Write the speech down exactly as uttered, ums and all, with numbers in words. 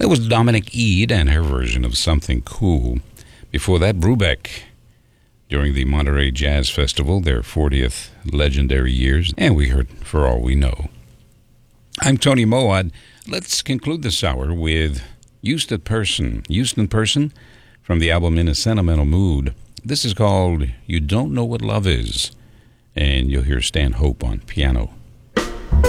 That was Dominic Eade and her version of Something Cool. Before that, Brubeck during the Monterey Jazz Festival, their fortieth legendary years. And we heard For All We Know. I'm Tony Moad. Let's conclude this hour with Houston Person. Houston Person from the album In a Sentimental Mood. This is called You Don't Know What Love Is. And you'll hear Stan Hope on piano.